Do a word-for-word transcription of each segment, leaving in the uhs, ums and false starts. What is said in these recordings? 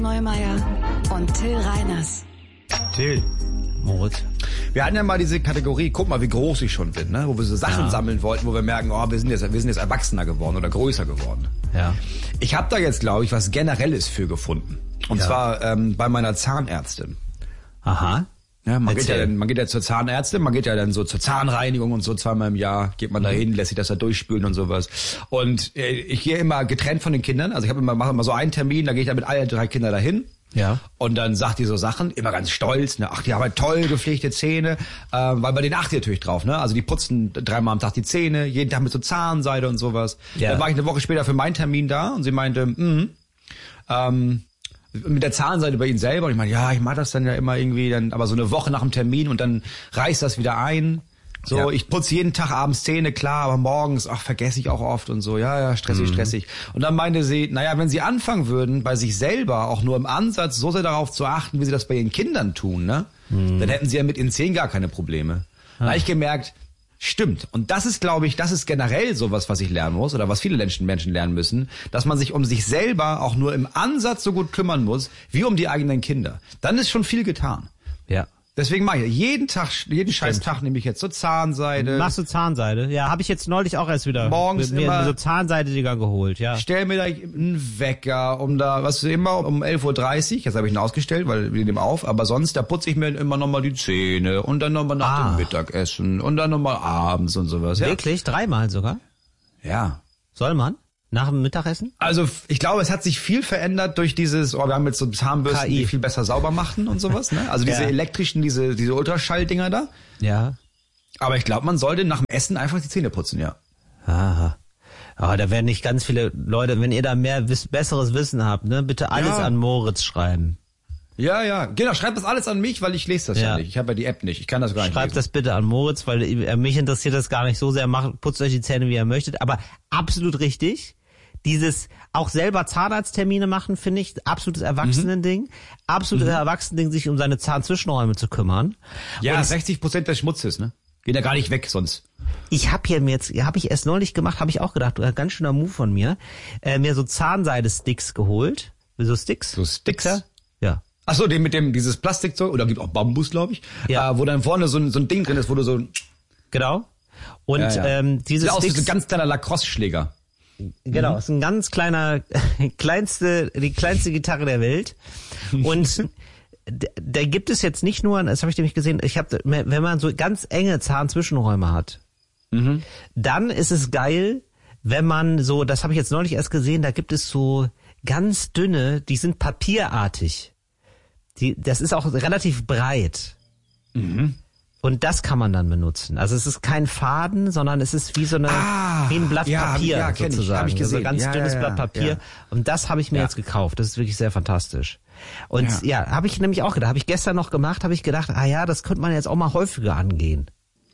Neumeier und Till Reiners. Till. Moritz. Wir hatten ja mal diese Kategorie, guck mal, wie groß ich schon bin, ne? Wo wir so Sachen Ja. sammeln wollten, wo wir merken, oh, wir sind jetzt, wir sind jetzt erwachsener geworden oder größer geworden. Ja. Ich habe da jetzt, glaube ich, was Generelles für gefunden. Und Ja. zwar ähm, bei meiner Zahnärztin. Aha. Ja, man geht ja, Erzähl. dann, man geht ja zur Zahnärztin, man geht ja dann so zur Zahnreinigung und so zweimal im Jahr geht man da hin, lässt sich das da durchspülen und sowas. Und äh, ich gehe immer getrennt von den Kindern, also ich habe immer mache immer so einen Termin, da gehe ich dann mit allen drei Kindern dahin. Ja. Und dann sagt die so Sachen, immer ganz stolz, ne, ach, die haben halt toll gepflegte Zähne, äh, weil bei denen achtet ihr natürlich drauf, ne? Also die putzen dreimal am Tag die Zähne, jeden Tag mit so Zahnseide und sowas. Ja. Dann war ich eine Woche später für meinen Termin da und sie meinte, mhm, ähm, mit der Zahnseide bei ihnen selber. Und ich meine, ja, ich mache das dann ja immer irgendwie, dann, aber so eine Woche nach dem Termin und dann reißt das wieder ein. So, Ja. ich putze jeden Tag abends Zähne, klar, aber morgens, ach, vergesse ich auch oft und so, ja, ja, stressig, Mhm. stressig. Und dann meinte sie, naja, wenn sie anfangen würden, bei sich selber auch nur im Ansatz so sehr darauf zu achten, wie sie das bei ihren Kindern tun, ne, Mhm. dann hätten sie ja mit ihren Zähnen gar keine Probleme. Da habe ich gemerkt, stimmt. Und das ist, glaube ich, das ist generell sowas, was ich lernen muss oder was viele Menschen Menschen lernen müssen, dass man sich um sich selber auch nur im Ansatz so gut kümmern muss, wie um die eigenen Kinder. Dann ist schon viel getan. Ja. Deswegen mache ich jeden Tag, jeden scheiß Tag nehme ich jetzt so Zahnseide. Machst du Zahnseide? Ja, habe ich jetzt neulich auch erst wieder Morgens mir immer- so Zahnseide-Dinger geholt, ja. Stell mir da einen Wecker, um da, was immer um elf Uhr dreißig, jetzt habe ich ihn ausgestellt, weil wir nehmen auf, aber sonst, da putze ich mir immer nochmal die Zähne und dann nochmal nach Ah. dem Mittagessen und dann nochmal abends und sowas. Ja. Wirklich? Dreimal sogar? Ja. Soll man? Nach dem Mittagessen? Also ich glaube, es hat sich viel verändert durch dieses, oh, wir haben jetzt so Zahnbürsten, K I. die viel besser sauber machen und sowas, ne? Also diese Ja. elektrischen, diese, diese Ultraschalldinger da. Ja. Aber ich glaube, man sollte nach dem Essen einfach die Zähne putzen, ja. Aha. Aber da werden nicht ganz viele Leute, wenn ihr da mehr wiss, besseres Wissen habt, ne, bitte alles Ja. an Moritz schreiben. Ja, ja, genau, schreibt das alles an mich, weil ich lese das ja, Ja. nicht. Ich habe ja die App nicht, ich kann das gar nicht Schreibt lesen. das bitte an Moritz, weil äh, mich interessiert das gar nicht so sehr. Macht, putzt euch die Zähne, wie ihr möchtet. Aber absolut richtig. Dieses auch selber Zahnarzttermine machen, finde ich, absolutes Erwachsenending. Absolutes Mhm. Erwachsenending, sich um seine Zahnzwischenräume zu kümmern. Ja, Und sechzig Prozent des Schmutzes, ne? Geht ja gar nicht weg sonst. ich habe hier mir jetzt, habe ich erst neulich gemacht, habe ich auch gedacht, äh, ganz schöner Move von mir, äh, mir so Zahnseide-Sticks geholt. So Sticks? So Sticks? Ja. Ja. Ach so, den mit dem, dieses Plastikzeug, oder gibt auch Bambus, glaube ich. Ja. Äh, wo dann vorne so ein, so ein Ding drin ist, wo du so, Genau. Und ja, ja. ähm, diese sieht aus wie Sticks, so ein ganz kleiner Lacrosse-Schläger. genau, ist ein ganz kleiner, kleinste, die kleinste Gitarre der Welt. Und d- da gibt es jetzt nicht nur, das habe ich nämlich gesehen, ich habe, wenn man so ganz enge Zahnzwischenräume hat, Mhm. dann ist es geil, wenn man so, das habe ich jetzt neulich erst gesehen, da gibt es so ganz dünne, die sind papierartig. Die, das ist auch relativ breit. Mhm. Und das kann man dann benutzen. Also es ist kein Faden, sondern es ist wie so eine, Ah, wie ein Blatt ja, Papier ja, kenn ich, sozusagen. hab ich Also gesehen. ganz Ja, dünnes ja, ja, Blatt Papier. ja. Und das habe ich mir Ja. jetzt gekauft. Das ist wirklich sehr fantastisch. Und Ja. ja, habe ich nämlich auch gedacht, habe ich gestern noch gemacht, habe ich gedacht, ah ja, das könnte man jetzt auch mal häufiger angehen.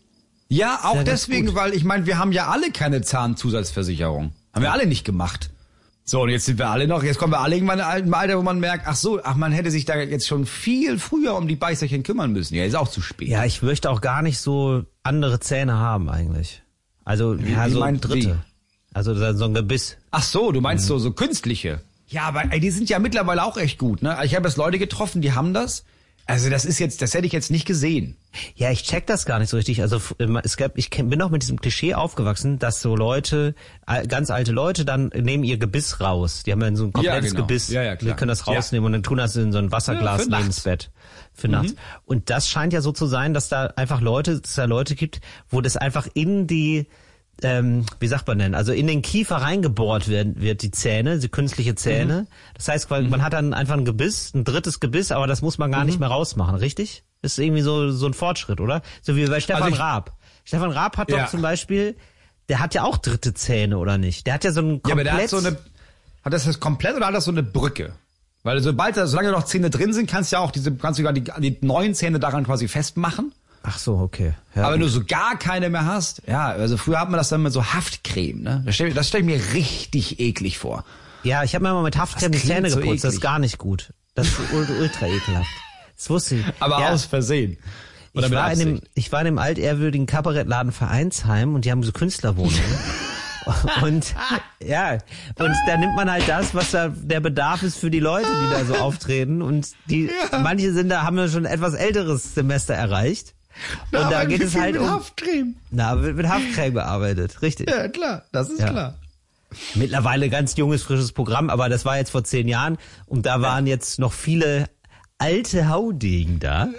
Ja, auch Ja, ganz deswegen, gut. weil ich meine, wir haben ja alle keine Zahnzusatzversicherung. Haben wir alle nicht gemacht. So, und jetzt sind wir alle noch, jetzt kommen wir alle irgendwann in einem Alter, wo man merkt, ach so, ach, man hätte sich da jetzt schon viel früher um die Beißerchen kümmern müssen. Ja, ist auch zu spät. Ja, ich möchte auch gar nicht so andere Zähne haben eigentlich. Also ja, wie so meint- dritte. wie? Also so ein Gebiss. Ach so, du meinst so, so künstliche. Ja, aber ey, die sind ja mittlerweile auch echt gut, ne? Ich habe jetzt Leute getroffen, die haben das. Also das ist jetzt, das hätte ich jetzt nicht gesehen. Ja, ich check das gar nicht so richtig. Also f- es gab, ich kenn- bin auch mit diesem Klischee aufgewachsen, dass so Leute, al- ganz alte Leute, dann nehmen ihr Gebiss raus. Die haben dann so ein komplettes genau. Gebiss. Ja, ja, klar. Die können das Ja. rausnehmen und dann tun das in so ein Wasserglas Ja, für neben nachts. das Bett. Für nachts. Und das scheint ja so zu sein, dass da einfach Leute, dass da Leute gibt, wo das einfach in die, ähm, wie sagt man denn, also in den Kiefer reingebohrt werden, wird die Zähne, die künstliche Zähne. Das heißt, weil man hat dann einfach ein Gebiss, ein drittes Gebiss, aber das muss man gar nicht mehr rausmachen, richtig? Ist irgendwie so so ein Fortschritt, oder? So wie bei Stefan Also ich- Raab. Stefan Raab hat doch Ja. zum Beispiel, der hat ja auch dritte Zähne, oder nicht? Der hat ja so ein Ja, aber komplett... der hat so eine, hat das das komplett oder hat das so eine Brücke? Weil sobald da, solange noch Zähne drin sind, kannst du ja auch diese, kannst du sogar die, die neuen Zähne daran quasi festmachen. Ach so, okay. Ja, Aber wenn gut. du so gar keine mehr hast, ja, also früher hat man das dann mit so Haftcreme, ne? Das stell, das stell ich mir richtig eklig vor. ja, ich habe mir mal mit Haftcreme die klingt Zähne so geputzt, das ist eklig. gar nicht gut. Das ist ultra, ultra ekelhaft. Das wusste ich. Aber ja. aus Versehen. Oder Ich mit war, in dem, Absicht. ich war in dem altehrwürdigen Kabarettladen Vereinsheim und die haben so Künstlerwohnungen. Und ja, und da nimmt man halt das, was da der Bedarf ist für die Leute, die da so auftreten. Und die ja. manche sind da, haben ja schon etwas älteres Semester erreicht. Und na, da geht es halt mit um Haftcreme. Na, wird mit Haftcreme bearbeitet, richtig. Ja, klar, das ist ja. klar. Mittlerweile ganz junges, frisches Programm, aber das war jetzt vor zehn Jahren und da waren ja. jetzt noch viele alte Haudegen da.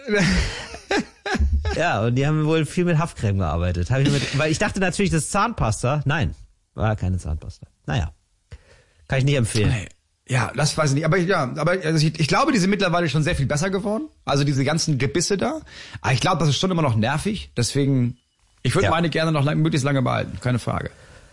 Ja, und die haben wohl viel mit Haftcreme gearbeitet. Hab ich mit, weil ich dachte natürlich, das ist Zahnpasta. Nein, war keine Zahnpasta. Naja, kann ich nicht empfehlen. Nee. Ja, das weiß ich nicht. Aber ja, aber also ich, ich glaube, die sind mittlerweile schon sehr viel besser geworden. Also diese ganzen Gebisse da. Aber ich glaube, das ist schon immer noch nervig. Deswegen, ich würde ja. meine gerne noch lang, möglichst lange behalten. Keine Frage.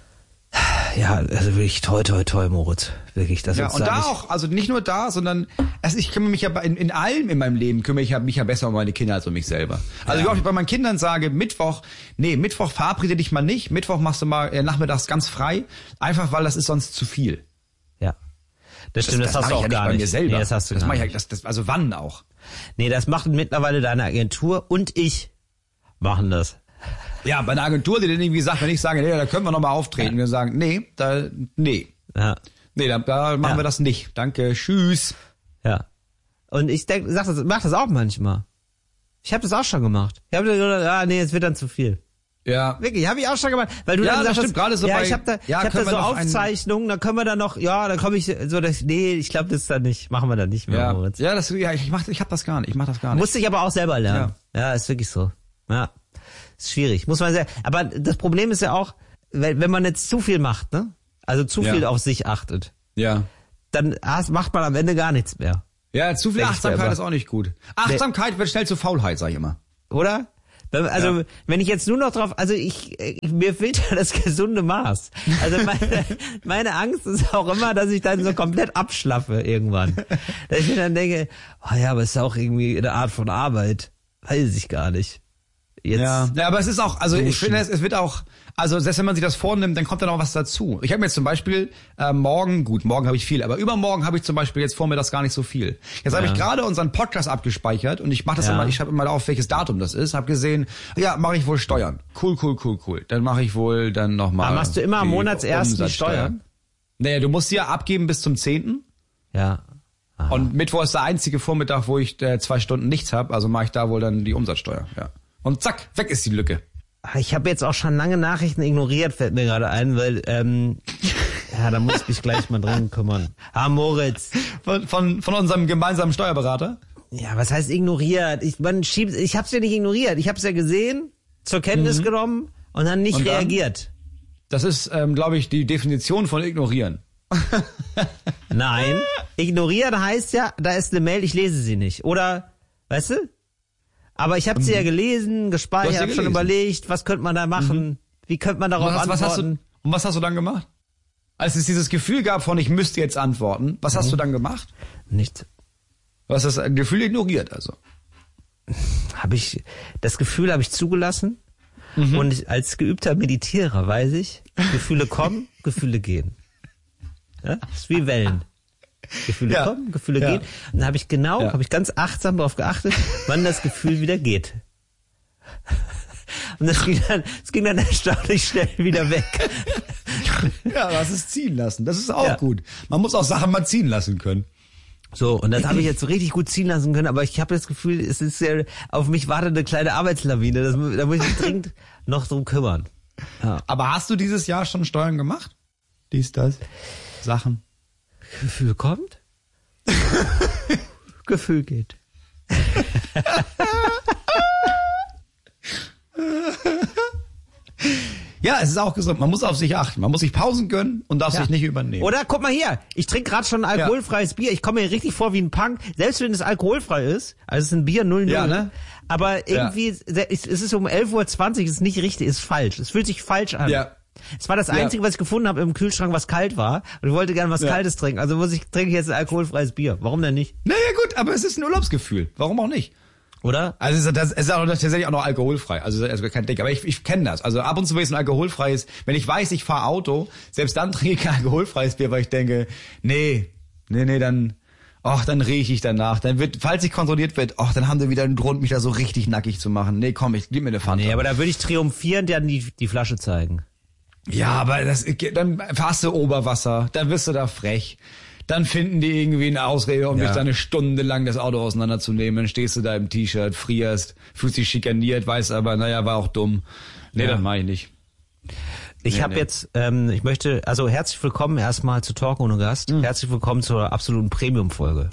Ja, also wirklich toi, toi, toi, Moritz. Wirklich, das ja, ist und da auch, also nicht nur da, sondern also ich kümmere mich ja in, in allem in meinem Leben kümmere ich mich ja besser um meine Kinder als um mich selber. Also ja. wie oft ich bei meinen Kindern sage, Mittwoch, nee, Mittwoch verabrede dich mal nicht, Mittwoch machst du mal äh, nachmittags ganz frei, einfach weil das ist sonst zu viel. Ja. Das stimmt, das, das, das hast du auch ja gar nicht. Bei mir selber. Nee, das hast du das gar mach ich nicht. Das, das, also wann auch? Nee, das macht mittlerweile deine Agentur und ich machen das. Ja, bei einer Agentur, die dann irgendwie sagt, wenn ich sage, nee, da können wir nochmal auftreten, ja. wir sagen, nee, da, nee. Ja. Nee, da, da machen ja. wir das nicht. Danke, tschüss. Ja. Und ich denk, sag das, mach das auch manchmal. Ich habe das auch schon gemacht. Ich habe gedacht, ah, nee, es wird dann zu viel. Ja. Wirklich, habe ich auch schon gemacht, weil du ja, dann das sagst, stimmt, gerade so ja, bei, ich habe da, ja, ich hab da so Aufzeichnungen, dann können wir dann noch, ja, dann komme ich so, das, nee, ich glaube, das ist dann nicht, machen wir dann nicht mehr. Ja, Moritz. ja, das, ja, ich mach, ich hab das gar nicht, ich mach das gar nicht. Musste ich aber auch selber lernen. Ja, ja ist wirklich so. Ja. Ist schwierig, muss man sagen. Aber das Problem ist ja auch, wenn man jetzt zu viel macht, ne? Also zu viel ja. auf sich achtet. Ja. Dann macht man am Ende gar nichts mehr. Ja, zu viel Denk Achtsamkeit ist auch nicht gut. Achtsamkeit nee. wird schnell zu Faulheit, sag ich immer. Oder? Also, ja. wenn ich jetzt nur noch drauf, also ich, mir fehlt ja das gesunde Maß. Also meine, meine Angst ist auch immer, dass ich dann so komplett abschlaffe irgendwann. Dass ich mir dann denke, oh ja, aber es ist auch irgendwie eine Art von Arbeit. Weiß ich gar nicht. Jetzt ja. ja, aber es ist auch, also duschen. Ich finde, es, es wird auch, also selbst wenn man sich das vornimmt, dann kommt da noch was dazu. Ich habe mir jetzt zum Beispiel äh, morgen, gut, morgen habe ich viel, aber übermorgen habe ich zum Beispiel jetzt vor mir das gar nicht so viel. Jetzt ja. habe ich gerade unseren Podcast abgespeichert und ich mache das ja. immer, ich schreibe immer auf, welches Datum das ist, habe gesehen, ja, mache ich wohl Steuern. Cool, cool, cool, cool. Dann mache ich wohl dann nochmal. Aber machst du immer am Monatsersten die Steuern? Naja, du musst sie ja abgeben bis zum zehnten Ja. Aha. Und Mittwoch ist der einzige Vormittag, wo ich äh, zwei Stunden nichts habe, also mache ich da wohl dann die Umsatzsteuer, ja. Und zack, weg ist die Lücke. Ich habe jetzt auch schon lange Nachrichten ignoriert, fällt mir gerade ein, weil, ähm, ja, da muss ich mich gleich mal drin kümmern. Ah, Moritz. Von, von, von unserem gemeinsamen Steuerberater? Ja, was heißt ignoriert? Ich, man schiebt, ich hab's ja nicht ignoriert. Ich hab's ja gesehen, zur Kenntnis mhm. genommen und dann nicht und reagiert. Dann, das ist, ähm, glaube ich, die Definition von ignorieren. Nein, ignorieren heißt ja, da ist eine Mail, ich lese sie nicht. Oder, weißt du? Aber ich habe sie ja gelesen, gespeichert, habe schon überlegt, was könnte man da machen, mhm. wie könnte man darauf was, antworten. Was hast du, und was hast du dann gemacht? Als es dieses Gefühl gab von, ich müsste jetzt antworten, was mhm. hast du dann gemacht? Nichts. Du hast das Gefühl ignoriert, also. Habe ich, das Gefühl habe ich zugelassen mhm. und ich, als geübter Meditierer weiß ich, Gefühle kommen, Gefühle gehen. Ja? Das ist wie Wellen. Gefühle ja. kommen, Gefühle ja. gehen. Und dann habe ich genau, ja. habe ich ganz achtsam darauf geachtet, wann das Gefühl wieder geht. Und das ging dann, das ging dann erstaunlich schnell wieder weg. Ja, du hast es ziehen lassen. Das ist auch ja. gut. Man muss auch Sachen mal ziehen lassen können. So, und das habe ich jetzt so richtig gut ziehen lassen können, aber ich habe das Gefühl, es ist ja, auf mich wartet eine kleine Arbeitslawine. Das, da muss ich mich dringend noch drum kümmern. Ja. Aber hast du dieses Jahr schon Steuern gemacht? Dies, das, Sachen. Gefühl kommt, Gefühl geht. Ja, es ist auch gesund. Man muss auf sich achten. Man muss sich Pausen gönnen und darf ja. sich nicht übernehmen. Oder guck mal hier, ich trinke gerade schon ein alkoholfreies ja. Bier. Ich komme mir richtig vor wie ein Punk, selbst wenn es alkoholfrei ist. Also es ist ein Bier null null. Ja, ne? Aber irgendwie, ja. es ist um elf Uhr zwanzig, ist nicht richtig, ist falsch. Es fühlt sich falsch an. Ja. Es war das Einzige, ja. was ich gefunden habe im Kühlschrank, was kalt war. Und ich wollte gerne was ja. Kaltes trinken. Also muss ich trinke ich jetzt ein alkoholfreies Bier. Warum denn nicht? Naja gut, aber es ist ein Urlaubsgefühl. Warum auch nicht? Oder? Also es ist, das ist auch tatsächlich auch noch alkoholfrei. Also, also kein Ding. Aber ich, ich kenne das. Also ab und zu, wenn es ein alkoholfreies, wenn ich weiß, ich fahre Auto, selbst dann trinke ich kein alkoholfreies Bier, weil ich denke, nee, nee, nee, dann, ach, dann rieche ich danach. Dann wird, falls ich kontrolliert wird, ach, dann haben sie wieder einen Grund, mich da so richtig nackig zu machen. Nee, komm, ich gib mir eine Fanta. Nee, aber da würde ich triumphierend dann die, die Flasche zeigen. Ja, aber das, dann fahrst du Oberwasser, dann wirst du da frech. Dann finden die irgendwie eine Ausrede, um Ja. dich da eine Stunde lang das Auto auseinanderzunehmen. Dann stehst du da im T-Shirt, frierst, fühlst dich schikaniert, weißt aber, naja, war auch dumm. Nee, Ja. das mach ich nicht. Ich Nee, habe nee. jetzt, ähm, ich möchte, also herzlich willkommen erstmal zu Talk ohne Gast. Mhm. Herzlich willkommen zur absoluten Premium-Folge.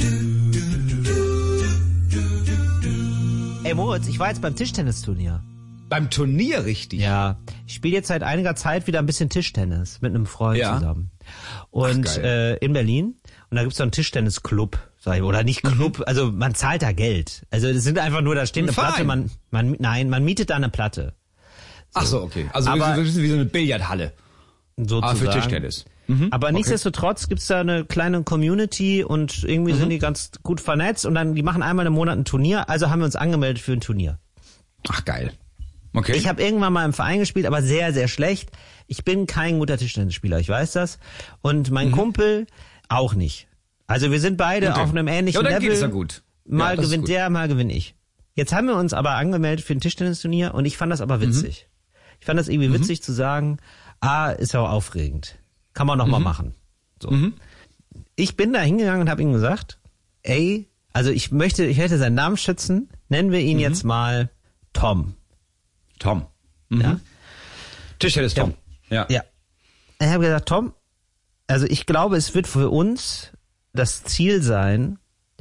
Ey Moritz, ich war jetzt beim Tischtennisturnier. Beim Turnier richtig. Ja, ich spiele jetzt seit einiger Zeit wieder ein bisschen Tischtennis mit einem Freund Ja. zusammen. Und Ach, äh, in Berlin. Und da gibt's so einen Tischtennisclub, sag ich, oder nicht Club, also man zahlt da Geld. Also es sind einfach nur, da steht Ein eine Platte, Verein. man, man, nein, man mietet da eine Platte. Ach so, okay. Also Aber- wie, wie, wie so eine Billardhalle. Sozusagen. Ah, für Tischtennis. Mhm. Aber Okay. nichtsdestotrotz gibt's da eine kleine Community und irgendwie Mhm. sind die ganz gut vernetzt und dann die machen einmal im Monat ein Turnier, also haben wir uns angemeldet für ein Turnier. Ach, geil. Okay. Ich habe irgendwann mal im Verein gespielt, aber sehr, sehr schlecht. Ich bin kein guter Tischtennisspieler, ich weiß das. Und mein Kumpel auch nicht. Also wir sind beide Mhm. Okay. auf einem ähnlichen Ja, dann Level. geht es ja gut. Mal Ja, das ist gewinnt gut. der, mal gewinne ich. Jetzt haben wir uns aber angemeldet für ein Tischtennisturnier und ich fand das aber witzig. Ich fand das irgendwie Mhm. witzig zu sagen, ah, ist ja auch aufregend. Kann man noch mal machen. So. Mhm. Ich bin da hingegangen und habe ihm gesagt, ey, also ich möchte, ich möchte seinen Namen schützen, nennen wir Mhm. ihn jetzt mal Tom. Tom. Mhm. Ja? Tischtennis Tom. Ja. Ja. Ich habe gesagt, Tom, also ich glaube, es wird für uns das Ziel sein,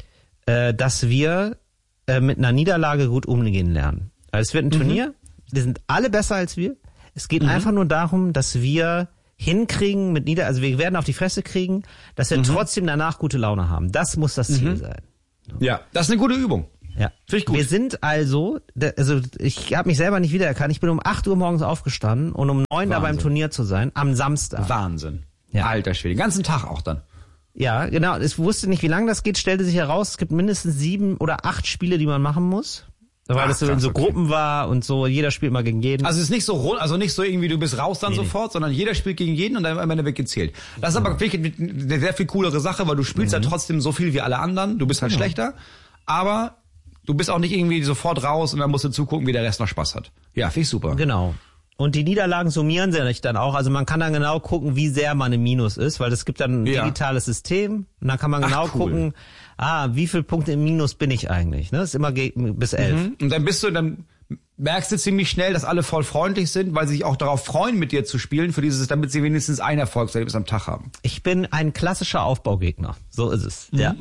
äh, dass wir äh, mit einer Niederlage gut umgehen lernen. Also es wird ein Turnier, wir sind alle besser als wir. Es geht einfach nur darum, dass wir hinkriegen mit Nieder, also wir werden auf die Fresse kriegen, dass wir trotzdem danach gute Laune haben. Das muss das Ziel sein. Ja, das ist eine gute Übung. Ja. Finde ich gut. Wir sind also, da- also ich habe mich selber nicht wiedererkannt. Ich bin um acht Uhr morgens aufgestanden und um neun da beim Wahnsinn. Turnier zu sein, am Samstag. Wahnsinn. Ja. Alter Schwede. Den ganzen Tag auch dann. Ja, genau. Ich wusste nicht, wie lange das geht, stellte sich heraus, es gibt mindestens sieben oder acht Spiele, die man machen muss. Weil Ach, das so in krass, so okay. Gruppen war und so, jeder spielt mal gegen jeden. Also es ist nicht so rund, also nicht so irgendwie, du bist raus dann Nee, nee. sofort, sondern jeder spielt gegen jeden und dann am Ende wird gezählt. Das ist aber wirklich eine sehr viel coolere Sache, weil du spielst Mhm. ja trotzdem so viel wie alle anderen. Du bist halt schlechter, aber du bist auch nicht irgendwie sofort raus und dann musst du zugucken, wie der Rest noch Spaß hat. Ja, finde ich super. Genau. Und die Niederlagen summieren sich dann auch. Also man kann dann genau gucken, wie sehr man im Minus ist, weil es gibt dann ein Ja. digitales System und dann kann man Ach, genau cool. gucken, ah, wie viel Punkte im Minus bin ich eigentlich? Ne? Das ist immer ge- bis elf. Und dann bist du, dann merkst du ziemlich schnell, dass alle voll freundlich sind, weil sie sich auch darauf freuen, mit dir zu spielen, für dieses, damit sie wenigstens ein Erfolgserlebnis am Tag haben. Ich bin ein klassischer Aufbaugegner. So ist es. Ja.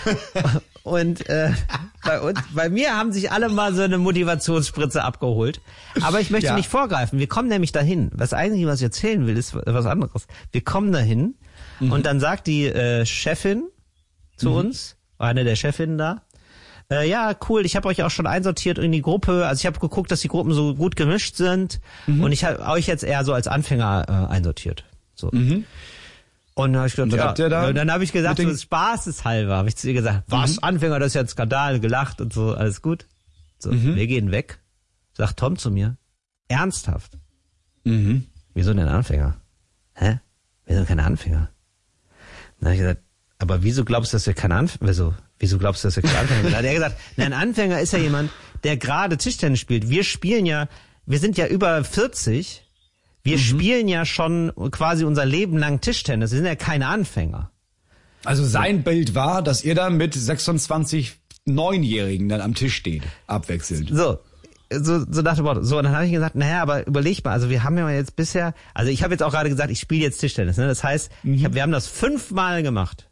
Und äh, bei uns, bei mir haben sich alle mal so eine Motivationsspritze abgeholt. Aber ich möchte Ja. nicht vorgreifen. Wir kommen nämlich dahin. Das Einzige, was ich erzählen will, ist was anderes. Wir kommen dahin und dann sagt die äh, Chefin zu uns, eine der Chefinnen da, äh, ja, cool, ich habe euch auch schon einsortiert in die Gruppe. Also ich habe geguckt, dass die Gruppen so gut gemischt sind und ich habe euch jetzt eher so als Anfänger äh, einsortiert. So. Und dann habe ich gesagt, dann ja, habt ihr da ja, dann habe ich gesagt, mit so den- spaßeshalber, habe ich zu ihr gesagt, was, Anfänger, das ist ja ein Skandal, gelacht und so, alles gut. So, wir gehen weg. Sagt Tom zu mir, ernsthaft? Mhm. Wieso denn Anfänger? Hä? Wir sind keine Anfänger. Dann habe ich gesagt, aber wieso glaubst du, dass wir keine Anfänger, wieso, wieso glaubst du, dass wir keine Anfänger sind? Dann hat er gesagt, na, ein Anfänger ist ja jemand, der gerade Tischtennis spielt. Wir spielen ja, wir sind ja über vierzig, wir spielen ja schon quasi unser Leben lang Tischtennis. Wir sind ja keine Anfänger. Also sein Bild war, dass ihr da mit sechsundzwanzig Neunjährigen dann am Tisch steht, abwechselnd. So, so, so nach dem Motto. So, und dann habe ich gesagt, naja, aber überleg mal, also wir haben ja jetzt bisher, also ich habe jetzt auch gerade gesagt, ich spiele jetzt Tischtennis. Ne? Das heißt, ich hab, wir haben das fünfmal gemacht.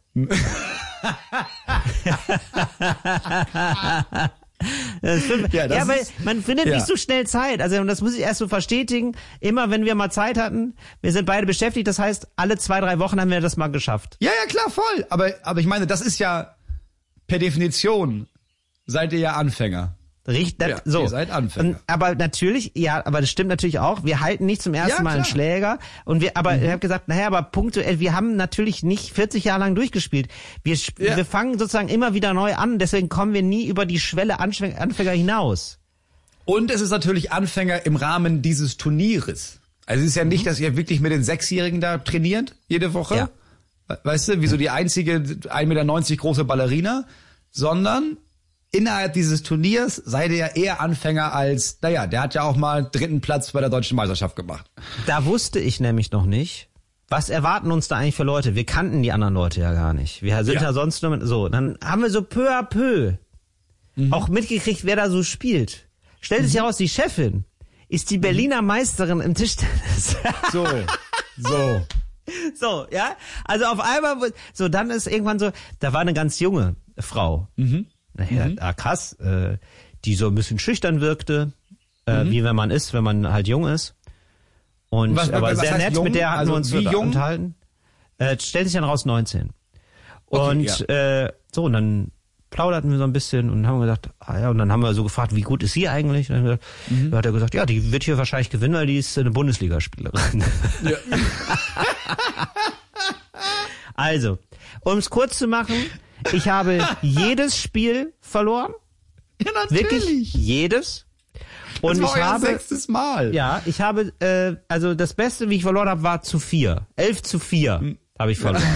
Das ist fünf, Ja, ja, das weil ist- man findet ja. nicht so schnell Zeit. Also und das muss ich erst so verstetigen. Immer wenn wir mal Zeit hatten, wir sind beide beschäftigt. Das heißt, alle zwei, drei Wochen haben wir das mal geschafft. Ja, ja, klar, voll. Aber, aber ich meine, das ist ja per Definition, seid ihr ja Anfänger. Richtig, das, Ja, so. ihr seid Anfänger. Und, aber natürlich, ja, aber das stimmt natürlich auch. Wir halten nicht zum ersten Ja, Mal einen klar. Schläger. Und wir, aber ich habe gesagt, naja, aber punktuell, wir haben natürlich nicht vierzig Jahre lang durchgespielt. Wir, sp- Ja. wir fangen sozusagen immer wieder neu an. Deswegen kommen wir nie über die Schwelle Anfänger, Anfänger hinaus. Und es ist natürlich Anfänger im Rahmen dieses Turnieres. Also es ist ja nicht, dass ihr wirklich mit den Sechsjährigen da trainiert, jede Woche. Ja. We- Weißt du, wie so die einzige ein Meter neunzig große Ballerina, sondern innerhalb dieses Turniers seid ihr ja eher Anfänger als, naja, der hat ja auch mal dritten Platz bei der Deutschen Meisterschaft gemacht. Da wusste ich nämlich noch nicht, was erwarten uns da eigentlich für Leute. Wir kannten die anderen Leute ja gar nicht. Wir sind ja, ja sonst nur mit, so. Dann haben wir so peu à peu mhm. auch mitgekriegt, wer da so spielt. Stellt mhm. sich heraus, die Chefin ist die Berliner Meisterin im Tischtennis. So, so. So, ja. Also auf einmal, so dann ist irgendwann so, da war eine ganz junge Frau. Mhm. Naja, mhm. ah, krass, äh, die so ein bisschen schüchtern wirkte, äh, mhm. wie wenn man ist, wenn man halt jung ist. Und was, aber was sehr nett, jung? Mit der hatten also wir uns wie jung? unterhalten. Äh, stellt sich dann raus neunzehn. Okay, und ja. äh, so, und dann plauderten wir so ein bisschen und haben gesagt, ah ja, und dann haben wir so gefragt, wie gut ist sie eigentlich? Und dann gesagt, mhm. da hat er gesagt, ja, die wird hier wahrscheinlich gewinnen, weil die ist eine Bundesligaspielerin. Ja. Also, um es kurz zu machen, ich habe jedes Spiel verloren. Ja, natürlich. Wirklich jedes. Und das war ich euer habe sechstes Mal. Ja, ich habe, äh, also das Beste, wie ich verloren habe, war zu vier. Elf zu vier hm. habe ich verloren.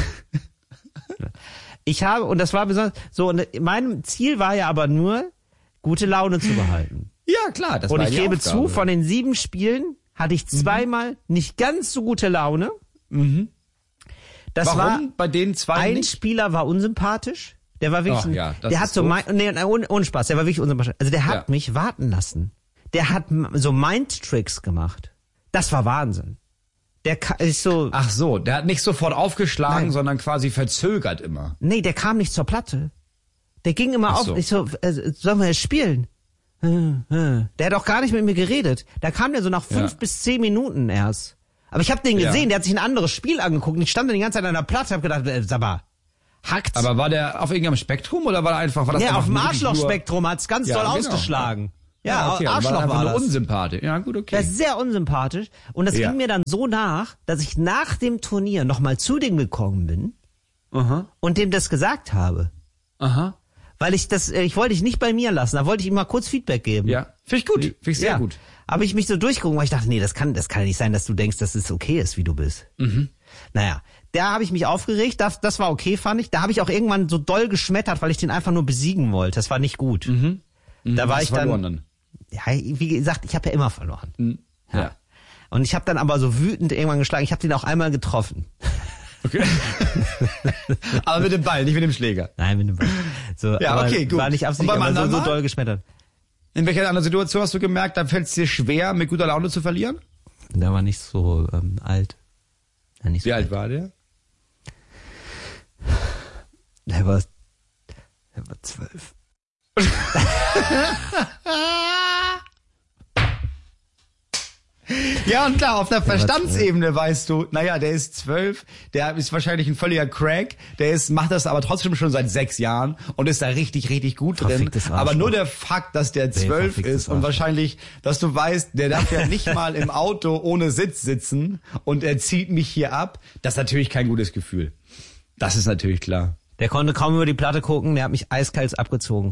Ich habe, und das war besonders, so, und mein Ziel war ja aber nur, gute Laune zu behalten. Ja, klar, das und war ich die gebe Aufgabe. zu, von den sieben Spielen hatte ich zweimal mhm. nicht ganz so gute Laune. Mhm. Das Warum? War, bei den zwei ein nicht? Spieler war unsympathisch. Der war wirklich, Ach, ja, das der hat ist so, doof. mein, nee, ohne, ohne Spaß, der war wirklich unsympathisch. Also der hat ja. mich warten lassen. Der hat so Mind-Tricks gemacht. Das war Wahnsinn. Der ist so. Ach so, der hat nicht sofort aufgeschlagen, Nein. sondern quasi verzögert immer. Nee, der kam nicht zur Platte. Der ging immer Ach auf. so. Ich so, äh, sollen wir jetzt spielen? Der hat auch gar nicht mit mir geredet. Da kam der so nach fünf Ja. bis zehn Minuten erst. Aber ich habe den gesehen, Ja. der hat sich ein anderes Spiel angeguckt. Und ich stand dann die ganze Zeit an der Platte, hab gedacht, äh, sag mal, hackt's? Aber war der auf irgendeinem Spektrum oder war der einfach, war das Ja, einfach auf dem wirklich nur- Arschlochspektrum hat's ganz Ja, doll genau. ausgeschlagen. Ja, okay, Arschloch war, einfach war nur das. unsympathisch. Ja, gut, okay. Der ist sehr unsympathisch. Und das Ja. ging mir dann so nach, dass ich nach dem Turnier nochmal zu dem gekommen bin Aha. und dem das gesagt habe. Aha. Weil ich das, äh, ich wollte ich nicht bei mir lassen. Da wollte ich ihm mal kurz Feedback geben. Ja. Finde ich gut. Finde ich sehr ja. gut. Habe ich mich so durchgeguckt, weil ich dachte, nee, das kann, das kann ja nicht sein, dass du denkst, dass es okay ist, wie du bist. Mhm. Naja, da habe ich mich aufgeregt, das, das war okay, fand ich. Da habe ich auch irgendwann so doll geschmettert, weil ich den einfach nur besiegen wollte. Das war nicht gut. Mhm. Da war Hast ich dann, verloren dann. ja, wie gesagt, ich habe ja immer verloren. Mhm. Ja. Ja. Und ich habe dann aber so wütend irgendwann geschlagen. Ich habe den auch einmal getroffen. Okay. Aber mit dem Ball, nicht mit dem Schläger. Nein, mit dem Ball. So, Ja, aber okay, gut. war nicht absichtlich, Und beim aber so, anderen so Mal? doll geschmettert. In welcher anderen Situation hast du gemerkt, da fällt es dir schwer, mit guter Laune zu verlieren? Der war nicht so ähm, alt. Ja, nicht so Wie alt war der? Der war, der war zwölf. Ja, und klar, auf der war Verstandsebene weißt du, naja, der ist zwölf, der ist wahrscheinlich ein völliger Crack, der ist, macht das aber trotzdem schon seit sechs Jahren und ist da richtig, richtig gut drin. Verficktes Arschloch. Aber nur der Fakt, dass der zwölf verficktes ist und Arschloch. wahrscheinlich, dass du weißt, der darf ja nicht mal im Auto ohne Sitz sitzen und er zieht mich hier ab, das ist natürlich kein gutes Gefühl. Das ist natürlich klar. Der konnte kaum über die Platte gucken, der hat mich eiskalt abgezogen.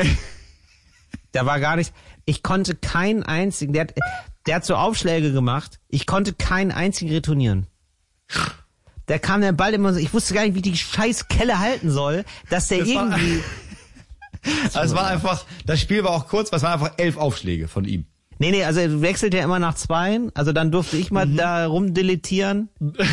Der war gar nicht, ich konnte keinen einzigen, der hat, der hat so Aufschläge gemacht, ich konnte keinen einzigen retournieren. Der kam der Ball immer so, ich wusste gar nicht, wie die scheiß Kelle halten soll, dass der Das war- irgendwie... Also es war einfach, das Spiel war auch kurz, weil es waren einfach elf Aufschläge von ihm. Nee, nee, also er wechselt ja immer nach zweien, also dann durfte ich mal Mhm. da rumdilettieren.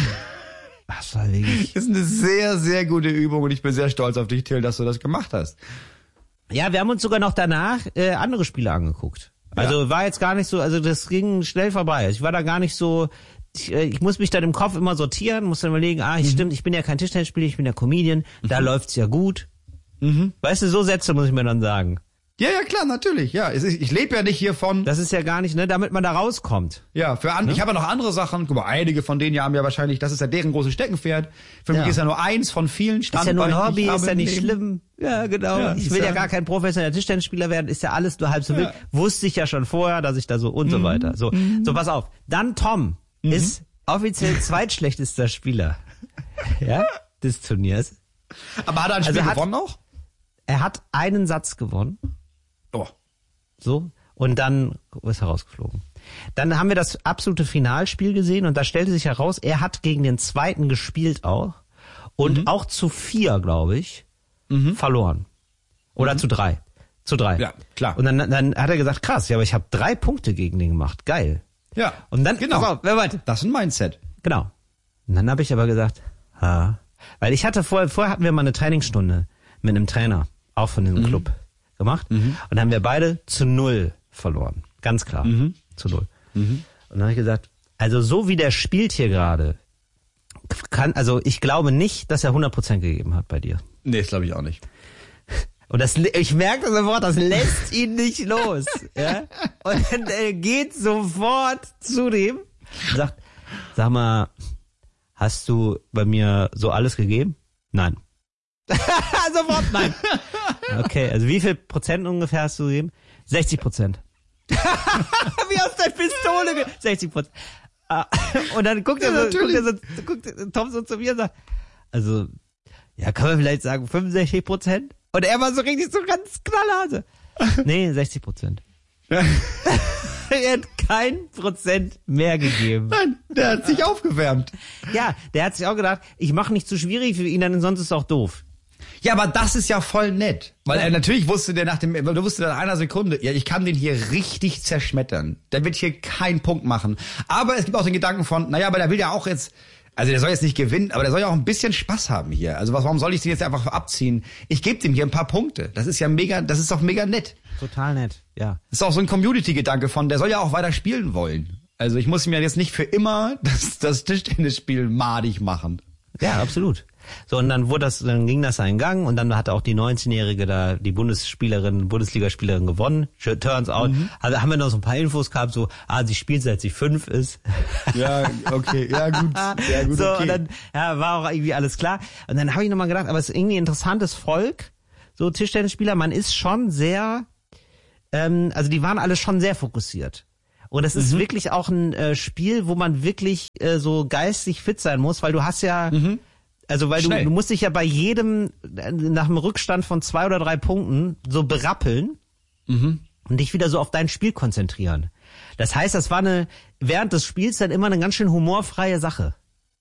Das war wirklich... Das ist eine sehr, sehr gute Übung und ich bin sehr stolz auf dich, Till, dass du das gemacht hast. Ja, wir haben uns sogar noch danach äh, andere Spiele angeguckt. Also war jetzt gar nicht so, also das ging schnell vorbei. Ich war da gar nicht so, ich, äh, ich muss mich dann im Kopf immer sortieren, muss dann überlegen, ah, ich, stimmt, ich bin ja kein Tischtennisspieler, ich bin ja Comedian, da läuft's ja gut. Mhm. Weißt du, so Sätze muss ich mir dann sagen. Ja, ja, klar, natürlich. Ja, es ist, ich lebe ja nicht hiervon. Das ist ja gar nicht, ne, damit man da rauskommt. Ja, für an, ich habe ja noch andere Sachen. Guck mal, einige von denen ja haben ja wahrscheinlich, das ist ja deren großes Steckenpferd. Für Ja. mich ist ja nur eins von vielen Ist ja nur ein Standbeinen, die Hobby, ich ist habe ja im nicht Leben. schlimm. Ja, genau. Ja, ich ist will ja ja- gar kein professioneller Tischtennisspieler werden, ist ja alles nur halb so Ja. wild. Wusste ich ja schon vorher, dass ich da so und so weiter. So, so pass auf. Dann Tom ist offiziell zweitschlechtester Spieler. Ja, des Turniers. Aber hat er ein Spiel Also hat- gewonnen auch? Er hat einen Satz gewonnen. Oh. So. Und dann ist er rausgeflogen. Dann haben wir das absolute Finalspiel gesehen und da stellte sich heraus, er hat gegen den zweiten gespielt auch. Und auch zu vier, glaube ich, verloren. Oder zu drei. Zu drei. Ja, klar. Und dann, dann hat er gesagt, krass, ja, aber ich habe drei Punkte gegen den gemacht. Geil. Ja. Und dann, genau. pass auf, wer warte. Das ist ein Mindset. Genau. Und dann habe ich aber gesagt, ha. Weil ich hatte vorher, vorher hatten wir mal eine Trainingsstunde mit einem Trainer, auch von diesem mhm. Club, gemacht. Mhm. Und dann haben wir beide zu null verloren. Ganz klar. Mhm. Zu null. Mhm. Und dann habe ich gesagt, also so wie der spielt hier gerade, kann, also ich glaube nicht, dass er hundert Prozent gegeben hat bei dir. Nee, das glaube ich auch nicht. Und das, ich merke sofort, das lässt ihn nicht los. Ja? Und dann er geht sofort zu dem und sagt, sag mal, hast du bei mir so alles gegeben? Nein. Sofort nein. Okay, also wie viel Prozent ungefähr hast du gegeben? sechzig Prozent. Wie aus der Pistole. Ge- sechzig Prozent. Und dann guckt er so, ja, guckt er so, guckt Tom so zu mir und sagt, also, ja, kann man vielleicht sagen fünfundsechzig Prozent? Und er war so richtig so ganz knallhart. Nee, sechzig Prozent. Er hat kein Prozent mehr gegeben. Nein, der hat sich aufgewärmt. Ja, der hat sich auch gedacht, ich mache nicht zu schwierig für ihn, denn sonst ist es auch doof. Ja, aber das ist ja voll nett. Weil ja. er natürlich wusste, der nach dem, du wusste nach einer Sekunde, ja, ich kann den hier richtig zerschmettern. Der wird hier keinen Punkt machen. Aber es gibt auch den Gedanken von, naja, aber der will ja auch jetzt, also der soll jetzt nicht gewinnen, aber der soll ja auch ein bisschen Spaß haben hier. Also was, warum soll ich den jetzt einfach abziehen? Ich gebe dem hier ein paar Punkte. Das ist ja mega, das ist doch mega nett. Total nett, ja. Das ist auch so ein Community-Gedanke von, der soll ja auch weiter spielen wollen. Also ich muss ihm ja jetzt nicht für immer das, das Tischtennisspiel madig machen. Ja, absolut. So, und dann wurde das, dann ging das seinen Gang und dann hat auch die neunzehnjährige da, die Bundesspielerin, Bundesligaspielerin gewonnen. Turns out, mhm. also haben wir noch so ein paar Infos gehabt, so, ah, sie spielt seit sie fünf ist. Ja, okay, ja gut, ja gut, so, okay. Und dann, ja, war auch irgendwie alles klar. Und dann habe ich nochmal gedacht, aber es ist irgendwie ein interessantes Volk, so Tischtennisspieler, man ist schon sehr, ähm, also die waren alle schon sehr fokussiert. Und es ist mhm. wirklich auch ein äh, Spiel, wo man wirklich äh, so geistig fit sein muss, weil du hast ja, mhm. also weil du, du musst dich ja bei jedem, äh, nach einem Rückstand von zwei oder drei Punkten so berappeln mhm. und dich wieder so auf dein Spiel konzentrieren. Das heißt, das war eine, während des Spiels dann immer eine ganz schön humorfreie Sache.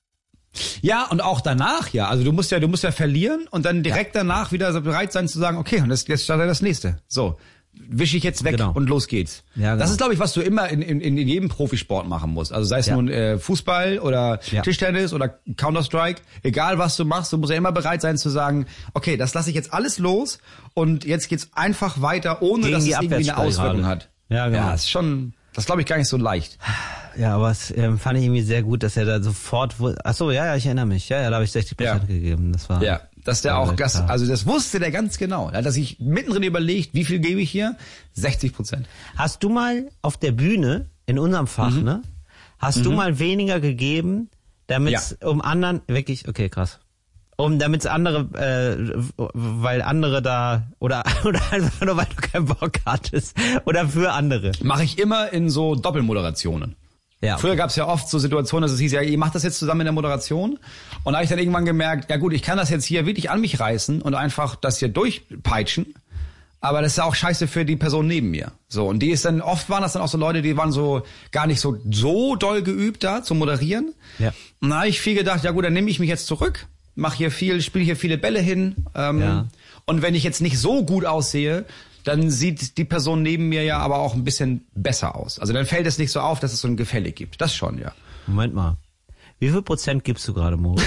Ja, und auch danach, ja. Also du musst ja, du musst ja verlieren und dann direkt ja. danach wieder so bereit sein zu sagen, okay, und das, jetzt startet das nächste. So. Wische ich jetzt weg genau. und los geht's. Ja, genau. Das ist, glaube ich, was du immer in, in, in jedem Profisport machen musst. Also sei es ja. nun äh, Fußball oder ja. Tischtennis oder Counter-Strike, egal was du machst, du musst ja immer bereit sein zu sagen, okay, das lasse ich jetzt alles los und jetzt geht's einfach weiter, ohne Gegen dass es irgendwie eine Auswirkung hat. Ja, genau. Ja, ist schon, das glaube ich gar nicht so leicht. Ja, aber es ähm, fand ich irgendwie sehr gut, dass er da sofort, ach so, ja, ja, ich erinnere mich, ja, ja, da habe ich sechzig Prozent ja. gegeben. Das war ja, dass der auch, das, also das wusste der ganz genau. Da hat er sich mittendrin überlegt, wie viel gebe ich hier? sechzig Prozent. Hast du mal auf der Bühne in unserem Fach, mhm. ne? Hast mhm. du mal weniger gegeben, damit es ja. um anderen wirklich, okay, krass. Um damit andere, äh, weil andere da oder oder einfach nur weil du keinen Bock hattest oder für andere. Mache ich immer in so Doppelmoderationen. Ja, okay. Früher gab es ja oft so Situationen, dass es hieß, ja, ihr macht das jetzt zusammen in der Moderation. Und da habe ich dann irgendwann gemerkt, ja gut, ich kann das jetzt hier wirklich an mich reißen und einfach das hier durchpeitschen. Aber das ist ja auch scheiße für die Person neben mir. So, und die ist dann, oft waren das dann auch so Leute, die waren so gar nicht so so doll geübt da zu moderieren. Ja. Und da habe ich viel gedacht, ja gut, dann nehme ich mich jetzt zurück, mache hier viel, spiele hier viele Bälle hin. Ähm, ja. Und wenn ich jetzt nicht so gut aussehe, dann sieht die Person neben mir ja aber auch ein bisschen besser aus. Also dann fällt es nicht so auf, dass es so ein Gefälle gibt. Das schon, ja. Moment mal. Wie viel Prozent gibst du gerade, Moritz?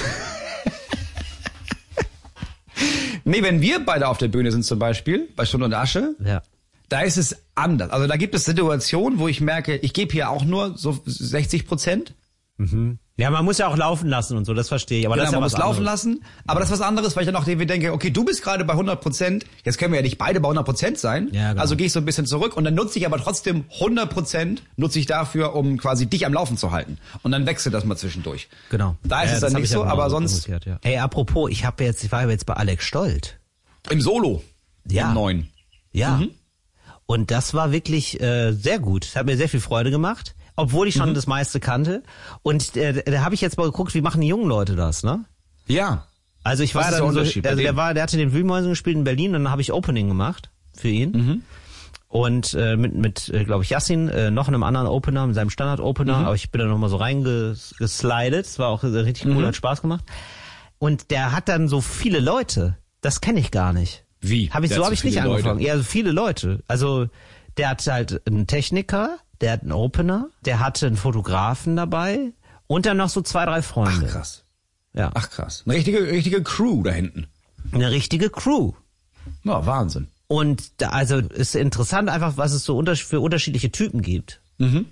Nee, wenn wir beide auf der Bühne sind zum Beispiel, bei Stunde und Asche, ja. da ist es anders. Also da gibt es Situationen, wo ich merke, ich gebe hier auch nur so sechzig Prozent. Mhm. Ja, man muss ja auch laufen lassen und so, das verstehe ich. Aber genau, das ist ja man was muss laufen anderes. lassen, aber das ist was anderes, weil ich dann auch irgendwie denke, okay, du bist gerade bei hundert Prozent, jetzt können wir ja nicht beide bei hundert Prozent sein, ja, genau. Also gehe ich so ein bisschen zurück und dann nutze ich aber trotzdem hundert Prozent, nutze ich dafür, um quasi dich am Laufen zu halten. Und dann wechselt das mal zwischendurch. Genau. Da ist ja, es dann nicht so, ja aber sonst... Ja. Ey, apropos, ich habe jetzt, ich war jetzt bei Alex Stolt. Im Solo. Ja. Im neuen. Ja. Mhm. Und das war wirklich äh, sehr gut. Es hat mir sehr viel Freude gemacht. Obwohl ich schon mhm. das meiste kannte. Und äh, da habe ich jetzt mal geguckt, wie machen die jungen Leute das, ne? Ja. Also ich war dann so, also der war, der hatte den Wühlmäusen gespielt in Berlin und dann habe ich Opening gemacht für ihn. Mhm. Und äh, mit, mit äh, glaube ich, Yassin, äh, noch einem anderen Opener, mit seinem Standard-Opener. Mhm. Aber ich bin da nochmal so reingeslidet. Es war auch richtig cool, mhm. hat Spaß gemacht. Und der hat dann so viele Leute. Das kenne ich gar nicht. Wie? Hab ich, Der so hat habe so ich nicht viele Leute. angefangen. Ja, also viele Leute. Also der hat halt einen Techniker, der hat einen Opener, der hatte einen Fotografen dabei und dann noch so zwei, drei Freunde. Ach, krass. Ja. Ach, krass. Eine richtige, richtige Crew da hinten. Eine richtige Crew. Ja, Wahnsinn. Und da, also ist interessant einfach, was es so unter, für unterschiedliche Typen gibt. Mhm.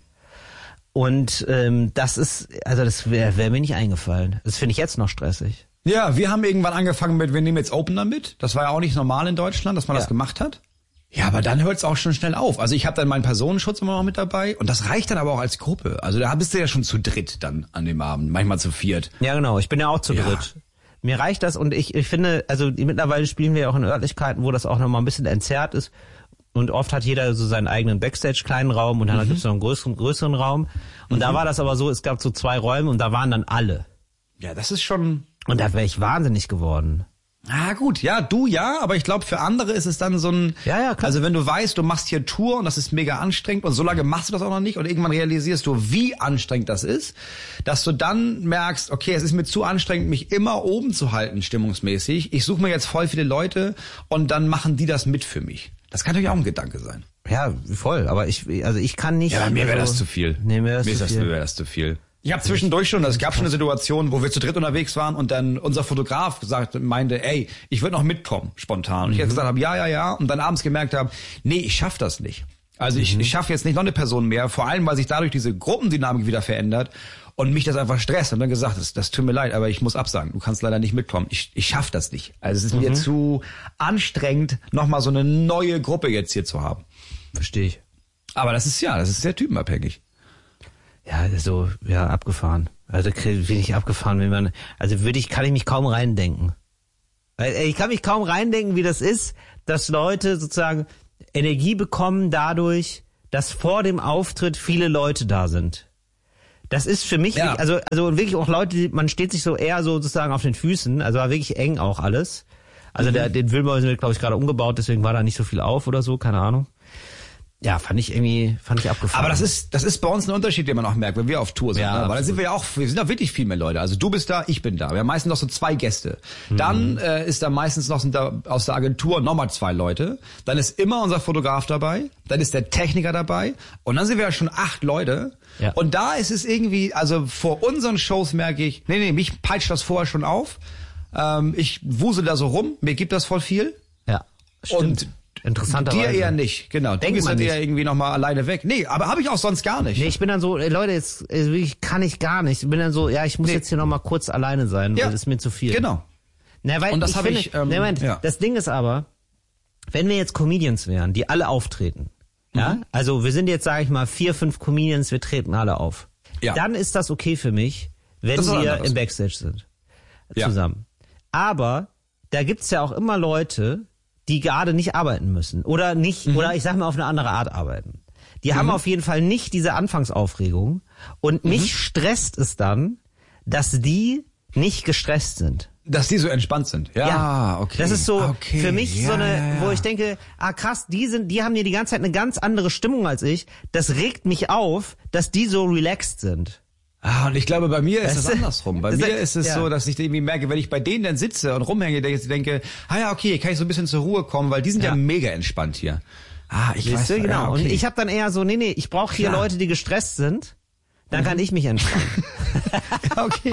Und ähm, das ist, also das wäre wär mir nicht eingefallen. Das finde ich jetzt noch stressig. Ja, wir haben irgendwann angefangen mit, wir nehmen jetzt Opener mit. Das war ja auch nicht normal in Deutschland, dass man Ja. das gemacht hat. Ja, aber dann hört es auch schon schnell auf. Also ich habe dann meinen Personenschutz immer noch mit dabei und das reicht dann aber auch als Gruppe. Also da bist du ja schon zu dritt dann an dem Abend, manchmal zu viert. Ja, genau. Ich bin ja auch zu Ja. dritt. Mir reicht das und ich, ich finde, also mittlerweile spielen wir ja auch in Örtlichkeiten, wo das auch nochmal ein bisschen entzerrt ist. Und oft hat jeder so seinen eigenen Backstage-kleinen Raum und dann mhm. gibt es noch einen größeren, größeren Raum. Und mhm. da war das aber so, es gab so zwei Räume und da waren dann alle. Ja, das ist schon... Und da wäre ich wahnsinnig geworden. Ah gut, ja, du ja, aber ich glaube für andere ist es dann so ein, Ja, ja, klar. also wenn du weißt, du machst hier Tour und das ist mega anstrengend und so lange machst du das auch noch nicht und irgendwann realisierst du, wie anstrengend das ist, dass du dann merkst, okay, es ist mir zu anstrengend, mich immer oben zu halten, stimmungsmäßig. Ich suche mir jetzt voll viele Leute und dann machen die das mit für mich. Das kann natürlich auch ein Gedanke sein. Ja, voll. Aber ich, also ich kann nicht. Ja, mir wäre also, das zu viel. Nee, mir wäre das mir zu ist viel. das, mir wäre das zu viel. Ich habe zwischendurch schon, also es gab schon eine Situation, wo wir zu dritt unterwegs waren und dann unser Fotograf gesagt, meinte, ey, ich würde noch mitkommen, spontan. Und ich jetzt gesagt habe, ja, ja, ja. Und dann abends gemerkt habe, nee, ich schaff das nicht. Also ich, ich schaffe jetzt nicht noch eine Person mehr, vor allem, weil sich dadurch diese Gruppendynamik wieder verändert und mich das einfach stresst. Und dann gesagt, das, das tut mir leid, aber ich muss absagen. Du kannst leider nicht mitkommen. Ich, ich schaff das nicht. Also es ist mir zu anstrengend, nochmal so eine neue Gruppe jetzt hier zu haben. Verstehe ich. Aber das ist ja, das ist sehr typenabhängig. Ja, so, ja, abgefahren. Also bin ich abgefahren, wenn man, also würde ich, kann ich mich kaum reindenken. Weil, Ich kann mich kaum reindenken, wie das ist, dass Leute sozusagen Energie bekommen dadurch, dass vor dem Auftritt viele Leute da sind. Das ist für mich, Ja. also, also wirklich auch Leute, die, man steht sich so eher so sozusagen auf den Füßen, also war wirklich eng auch alles. Also Mhm. der, den Wühlmäusen wird, glaube ich, gerade umgebaut, deswegen war da nicht so viel auf oder so, keine Ahnung. Ja, fand ich irgendwie, fand ich abgefahren. Aber das ist, das ist bei uns ein Unterschied, den man auch merkt, wenn wir auf Tour sind. Ja, ne? Weil dann absolut. sind wir ja auch, wir sind da wirklich viel mehr Leute. Also du bist da, ich bin da. Wir haben meistens noch so zwei Gäste. Dann äh, ist da meistens noch sind da aus der Agentur nochmal zwei Leute. Dann ist immer unser Fotograf dabei. Dann ist der Techniker dabei. Und dann sind wir ja schon acht Leute. Ja. Und da ist es irgendwie, also vor unseren Shows merke ich, nee, nee, mich peitscht das vorher schon auf. Ähm, ich wusel da so rum. Mir gibt das voll viel. Ja, stimmt. Und interessanterweise. dir eher nicht, genau. Du Denkt gehst man halt eher nicht. irgendwie nochmal alleine weg. Nee, aber habe ich auch sonst gar nicht. Nee, ich bin dann so, ey, Leute, jetzt äh, wirklich kann ich gar nicht. Ich bin dann so, ja, ich muss Nee. jetzt hier nochmal kurz alleine sein, Ja. weil das ist mir zu viel. Genau. Na, weil Und das ich habe finde, ich, ähm, nee, Moment, ja. das Ding ist aber, wenn wir jetzt Comedians wären, die alle auftreten, Mhm. ja, also wir sind jetzt, sage ich mal, vier, fünf Comedians, wir treten alle auf. Ja. Dann ist das okay für mich, wenn Das ist was wir anderes. im Backstage sind. Ja. Zusammen. Aber da gibt's ja auch immer Leute, die gerade nicht arbeiten müssen. Oder nicht, Mhm. oder ich sag mal auf eine andere Art arbeiten. Die haben auf jeden Fall nicht diese Anfangsaufregung. Und mich Mhm. stresst es dann, dass die nicht gestresst sind. Dass die so entspannt sind. Ja, okay. Das ist so okay. für mich ja, so eine, ja, ja. wo ich denke, ah krass, die sind, die haben hier die ganze Zeit eine ganz andere Stimmung als ich. Das regt mich auf, dass die so relaxed sind. Ah, und ich glaube, bei mir ist Weißt das du? andersrum. Bei Das mir ist- ist es ja. so, dass ich irgendwie merke, wenn ich bei denen dann sitze und rumhänge, dass ich denke, ah ja, okay, kann ich so ein bisschen zur Ruhe kommen, weil die sind ja, Ja. mega entspannt hier. Ah, ich Weißt weiß, du, genau. ja, okay. Und ich habe dann eher so, nee, nee, ich brauche hier Klar. Leute, die gestresst sind. Dann kann ich mich entspannen. okay.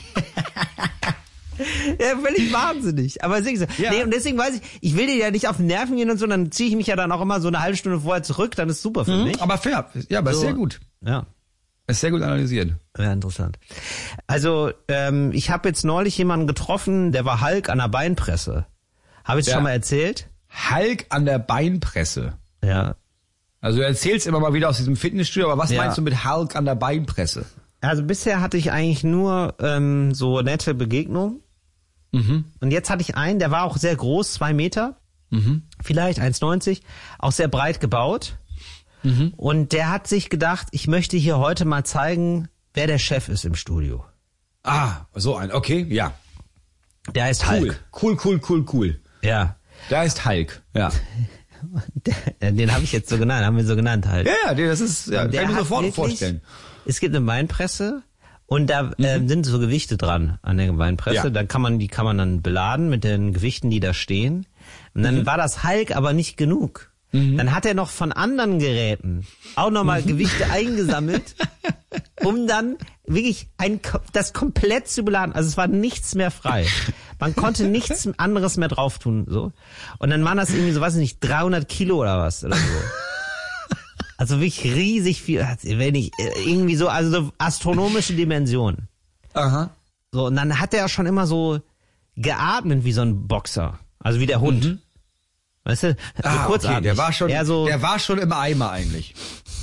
Ja, völlig wahnsinnig. Aber deswegen so, Ja. nee, und deswegen weiß ich, ich will dir ja nicht auf den Nerven gehen und so, dann ziehe ich mich ja dann auch immer so eine halbe Stunde vorher zurück, dann ist super für mich. Aber fair. Ja, aber ist So. sehr gut. Ja. Ist sehr gut analysiert. Ja, interessant. Also, ähm, ich habe jetzt neulich jemanden getroffen, der war Hulk an der Beinpresse. Habe ich Ja. schon mal erzählt? Hulk an der Beinpresse. Ja. Also du erzählst immer mal wieder aus diesem Fitnessstudio, aber was Ja. meinst du mit Hulk an der Beinpresse? Also bisher hatte ich eigentlich nur ähm, so nette Begegnungen. Mhm. Und jetzt hatte ich einen, der war auch sehr groß, zwei Meter, Mhm. vielleicht eins neunzig, auch sehr breit gebaut. Mhm. Und der hat sich gedacht, ich möchte hier heute mal zeigen, wer der Chef ist im Studio. Ah, so ein, okay, ja. Der heißt Cool, Hulk. cool, cool, cool, cool. Ja. Da ist Hulk, ja. Der, den habe ich jetzt so genannt, haben wir so genannt halt. Ja, ja, das ist, ja, Der kann ich mir hat sofort wirklich- vorstellen. Es gibt eine Weinpresse und da ähm, sind so Gewichte dran an der Weinpresse. Ja. Dann kann man, die kann man dann beladen mit den Gewichten, die da stehen. Und dann Mhm. war das Hulk aber nicht genug. Mhm. Dann hat er noch von anderen Geräten auch nochmal mhm. Gewichte eingesammelt, um dann wirklich ein, das komplett zu beladen. Also es war nichts mehr frei. Man konnte nichts anderes mehr drauf tun, so. Und dann waren das irgendwie so, weiß ich nicht, dreihundert Kilo oder was, oder so. Also wirklich riesig viel, wenn ich, irgendwie so, also so astronomische Dimensionen. Aha. So, und dann hat er schon immer so geatmet wie so ein Boxer. Also wie der Hund. Mhm. Weißt du? So ah, kurzatmig. okay. Der war schon, eher so, der war schon im Eimer eigentlich.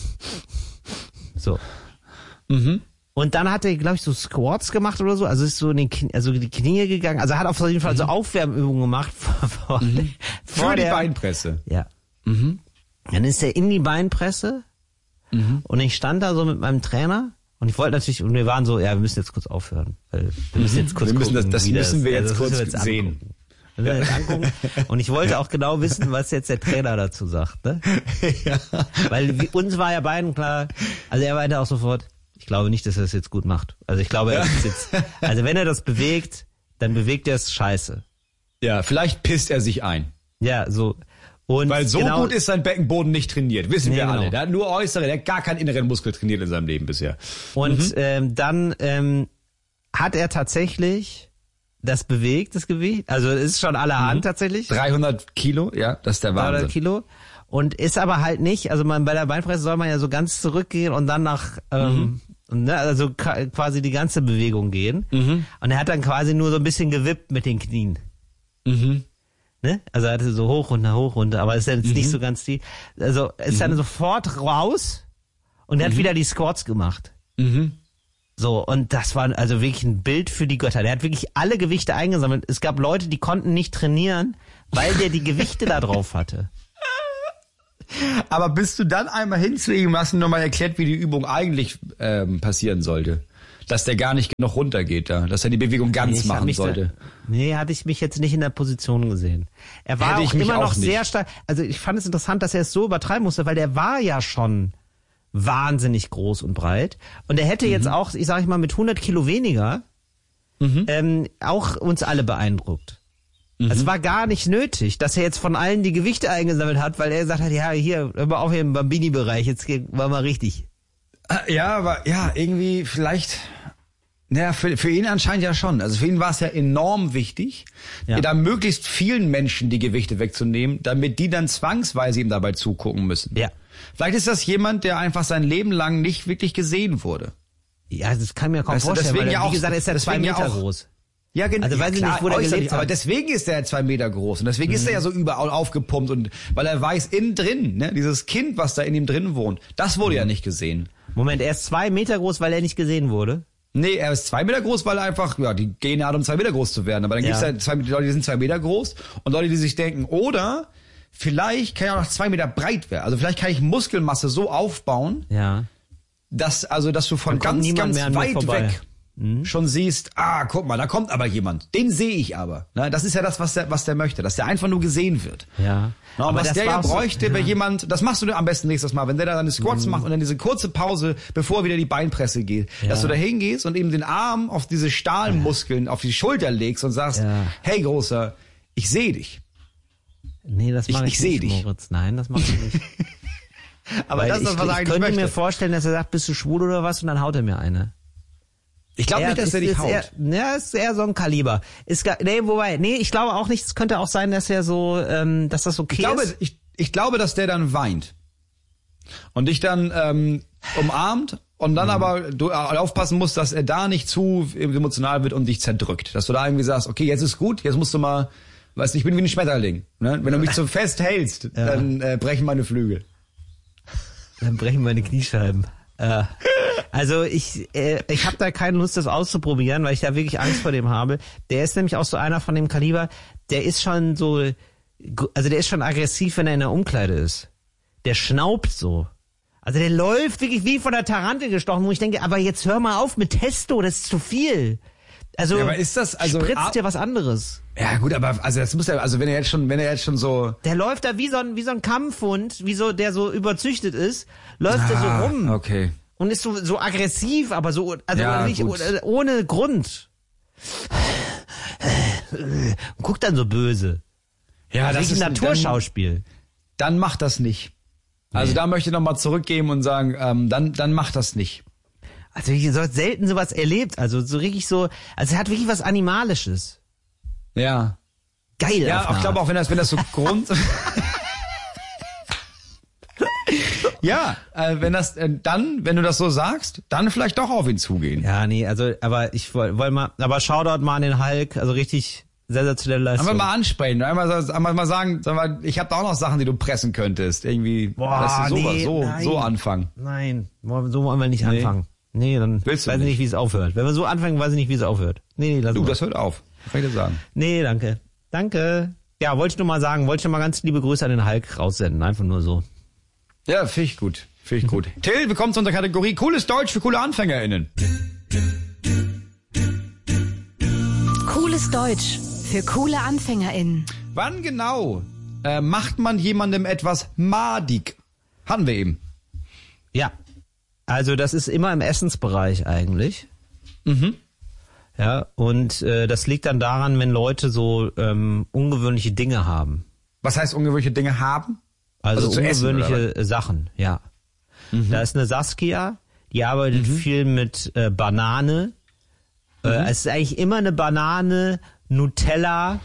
So. Mhm. Und dann hat er, glaube ich, so Squats gemacht oder so. Also ist so in den Knie, also die Knie gegangen. Also er hat auf jeden Fall mhm. so Aufwärmübungen gemacht. Vor, vor, mhm. vor Für die der, Beinpresse. Ja. Mhm. Dann ist er in die Beinpresse. Mhm. Und ich stand da so mit meinem Trainer. Und ich wollte natürlich, und wir waren so, ja, wir müssen jetzt kurz aufhören. Weil wir müssen jetzt kurz wir müssen gucken, das, das wie müssen wir jetzt also kurz wir jetzt sehen. Angucken. Das müssen wir jetzt angucken. Und ich wollte auch genau wissen, was jetzt der Trainer dazu sagt. Ne? Ja. Weil wie, uns war ja beiden klar, also er meinte auch sofort, ich glaube nicht, dass er es jetzt gut macht. Also ich glaube, er ist jetzt, also wenn er das bewegt, dann bewegt er es scheiße. Ja, vielleicht pisst er sich ein. Ja, so. Und Weil so genau, gut ist sein Beckenboden nicht trainiert, wissen Nee, wir genau. alle. Der hat nur äußere, der hat gar keinen inneren Muskel trainiert in seinem Leben bisher. Und Mhm. ähm, dann ähm, hat er tatsächlich das bewegt, das Gewicht. Also es ist schon allerhand Mhm. tatsächlich. dreihundert Kilo, ja, das ist der Wahnsinn. dreihundert Kilo. Und ist aber halt nicht, also man bei der Beinpresse soll man ja so ganz zurückgehen und dann nach, ähm, ne, also ka- quasi die ganze Bewegung gehen. Mhm. Und er hat dann quasi nur so ein bisschen gewippt mit den Knien. Mhm. Ne? Also er hatte so hoch, runter, hoch, runter, aber ist ja jetzt Mhm. nicht so ganz tief. Also ist dann sofort raus und er hat wieder die Squats gemacht. Mhm. So, und das war also wirklich ein Bild für die Götter. Der hat wirklich alle Gewichte eingesammelt. Es gab Leute, die konnten nicht trainieren, weil der die Gewichte da drauf hatte. Aber bist du dann einmal hin zu ihm und hast ihm nochmal erklärt, wie die Übung eigentlich ähm, passieren sollte? Dass der gar nicht noch runtergeht da, dass er die Bewegung ganz Nee, ich hab machen mich sollte. Da, nee, hatte ich mich jetzt nicht in der Position gesehen. Er war Hätte ich auch mich immer auch noch nicht. sehr stark. Also ich fand es interessant, dass er es so übertreiben musste, weil der war ja schon wahnsinnig groß und breit. Und er hätte Mhm. jetzt auch, ich sage ich mal, mit hundert Kilo weniger Mhm. ähm, auch uns alle beeindruckt. Es war gar nicht nötig, dass er jetzt von allen die Gewichte eingesammelt hat, weil er gesagt hat, ja, hier, hör mal auf hier im Bambini-Bereich, jetzt war mal richtig. Ja, aber ja, irgendwie vielleicht... Naja, für, für ihn anscheinend ja schon. Also für ihn war es ja enorm wichtig, Ja. da möglichst vielen Menschen die Gewichte wegzunehmen, damit die dann zwangsweise ihm dabei zugucken müssen. Ja. Vielleicht ist das jemand, der einfach sein Leben lang nicht wirklich gesehen wurde. Ja, das kann ich mir kaum Weißt du, vorstellen, deswegen weil er, ja wie auch- gesagt, ist er zwei deswegen ja Meter auch- groß. Ja, genau. Also ja, weiß ich klar, nicht, wo der äußerlich, gelebt hat. aber deswegen ist er zwei Meter groß und deswegen ist er Mhm. ja so überall aufgepumpt und weil er weiß, innen drin, ne, dieses Kind, was da in ihm drin wohnt, das wurde Mhm. ja nicht gesehen. Moment, er ist zwei Meter groß, weil er nicht gesehen wurde. Nee, er ist zwei Meter groß, weil er einfach, ja, die Gene hat, um zwei Meter groß zu werden. Aber dann Ja. gibt's ja zwei, Leute, die sind zwei Meter groß und Leute, die sich denken, oder vielleicht kann ich auch noch zwei Meter breit werden. Also vielleicht kann ich Muskelmasse so aufbauen, Ja. dass, also, dass du von Dann kommt ganz, niemand ganz mehr an mir weit vorbei. weg schon siehst, ah, guck mal, da kommt aber jemand. Den sehe ich aber. Ne, das ist ja das, was der, was der möchte, dass der einfach nur gesehen wird. Ja. Na, und Aber was das der war ja auch so- bräuchte, wäre jemand, das machst du am besten nächstes Mal, wenn der da seine Squats macht und dann diese kurze Pause, bevor wieder die Beinpresse geht, Ja. dass du da hingehst und eben den Arm auf diese Stahlmuskeln, auf die Schulter legst und sagst, Ja. hey Großer, ich sehe dich. Nee, das Ich- mache ich, ich seh nicht, dich. Moritz. Nein, das mache ich nicht. Aber Weil das ist ich, das, was er ich eigentlich könnte möchte. mir vorstellen, dass er sagt, bist du schwul oder was? Und dann haut er mir eine. Ich glaube nicht, dass ist, er dich ist haut. Eher, ja, ist eher so ein Kaliber. Ist gar, nee, wobei, nee, ich glaube auch nicht, es könnte auch sein, dass er so, ähm, dass das okay Ich glaube, ist. ich, ich glaube, dass der dann weint. Und dich dann ähm, umarmt und dann aber du aufpassen musst, dass er da nicht zu emotional wird und dich zerdrückt. Dass du da irgendwie sagst, okay, jetzt ist gut, jetzt musst du mal, weißt du, ich bin wie ein Schmetterling. Ne? Wenn du mich zu fest hältst, Ja. dann äh, brechen meine Flügel. Dann brechen meine Kniescheiben. Äh, also ich, äh, ich habe da keine Lust, das auszuprobieren, weil ich da wirklich Angst vor dem habe. Der ist nämlich auch so einer von dem Kaliber, der ist schon so, also der ist schon aggressiv, wenn er in der Umkleide ist. Der schnaubt so. Also der läuft wirklich wie von der Tarantel gestochen, wo ich denke, aber jetzt hör mal auf mit Testo, das ist zu viel. Also, Ja, aber ist das, also, spritzt ah- dir was anderes. Ja gut, aber also das muss ja, also wenn er jetzt schon, wenn er jetzt schon so Der läuft da wie so ein, wie so ein Kampfhund, wie so, der so überzüchtet ist, läuft er so Ah, rum. okay. Und ist so, so aggressiv, aber so, also Ja, nicht, gut. ohne, ohne Grund. Und guckt dann so böse. Ja, das ist ein Naturschauspiel. Dann, dann macht das nicht. Also nee. Da möchte ich nochmal zurückgeben und sagen, ähm, dann, dann macht das nicht. Also ich habe selten sowas erlebt. Also so richtig so, also er hat wirklich was Animalisches. Ja. Geil. Ja, ich glaube auch, wenn das, wenn das so Grund... ja, äh, wenn das, äh, dann, wenn du das so sagst, dann vielleicht doch auf ihn zugehen. Ja, nee, also, aber ich wollte wollt mal, aber Shoutout mal an den Hulk, also richtig sensationelle Leistung. Einfach mal ansprechen, einmal, einmal mal sagen, sag mal, ich habe da auch noch Sachen, die du pressen könntest, irgendwie. Boah, weißt du, sowas, nee, so, nein. so anfangen. Nein, so wollen wir nicht Nee. anfangen. Nee, dann Willst du weiß ich nicht? nicht, wie es aufhört. Wenn wir so anfangen, weiß ich nicht, wie es aufhört. Nee, nee, lass Du, mal. das hört auf. Kann ich dir sagen. Nee, danke. Danke. Ja, wollte ich nur mal sagen, wollte ich nur mal ganz liebe Grüße an den Hulk raussenden, einfach nur so. Ja, finde ich gut. Finde ich gut. Till, wir kommen zu unserer Kategorie Cooles Deutsch für coole AnfängerInnen. Cooles Deutsch für coole AnfängerInnen. Wann genau äh, macht man jemandem etwas madig? Hatten wir eben. Ja. Also das ist immer im Essensbereich eigentlich. Mhm. Ja, und äh, das liegt dann daran, wenn Leute so ähm, ungewöhnliche Dinge haben. Was heißt ungewöhnliche Dinge haben? Also, Also zu essen, ungewöhnliche oder Sachen, ja. Da ist eine Saskia, die arbeitet Mhm. viel mit äh, Banane. Äh, es ist eigentlich immer eine Banane, Nutella.